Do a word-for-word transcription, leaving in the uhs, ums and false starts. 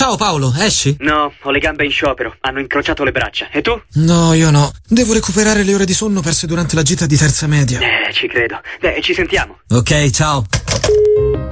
Ciao Paolo, esci? No, ho le gambe in sciopero, hanno incrociato le braccia. E tu? No, io no. Devo recuperare le ore di sonno perse durante la gita di terza media. Eh, ci credo. Beh, ci sentiamo. Ok, ciao.